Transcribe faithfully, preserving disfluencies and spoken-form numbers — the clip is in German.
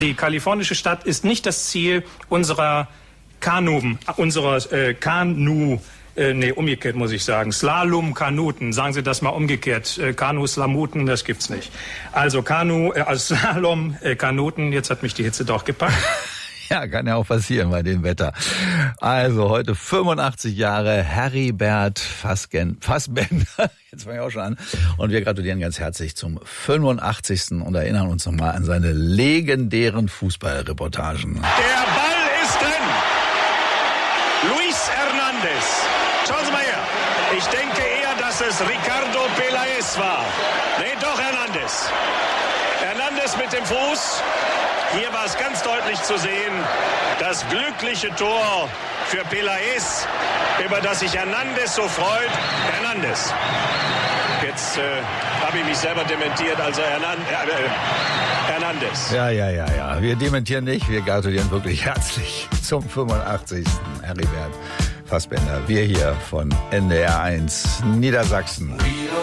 Die kalifornische Stadt ist nicht das Ziel unserer Kanu, unserer äh, Kanu, äh, nee, umgekehrt muss ich sagen, Slalom-Kanuten, sagen Sie das mal umgekehrt, äh, Kanu-Slamuten, das gibt's nicht. Also Kanu, äh, also Slalom-Kanuten, jetzt hat mich die Hitze doch gepackt. Ja, kann ja auch passieren bei dem Wetter. Also heute fünfundachtzig Jahre Heribert Fassgen, Fassbender. Jetzt fange ich auch schon an. Und wir gratulieren ganz herzlich zum fünfundachtzigsten und erinnern uns nochmal an seine legendären Fußballreportagen. Der Ball ist drin. Luis Hernandez. Schauen Sie mal her. Ich denke eher, dass es Ricardo Peláez war. Nee, doch Hernandez. Hernandez mit dem Fuß. Hier war es ganz deutlich zu sehen, das glückliche Tor für Peláez, über das sich Hernandez so freut. Hernandez. Jetzt äh, habe ich mich selber dementiert, also Hernan äh, Hernandez. Ja, ja, ja, ja. Wir dementieren nicht, wir gratulieren wirklich herzlich zum fünfundachtzigsten Heribert Fassbender. Wir hier von N D R eins Niedersachsen.